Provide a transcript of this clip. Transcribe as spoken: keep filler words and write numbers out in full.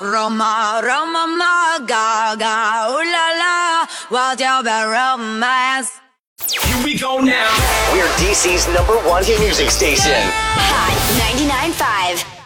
Roma, Roma, ma, Gaga, ooh la la, what's your bad romance? Here we go now. We're D C's number one hit music station. Hot ninety-nine point five.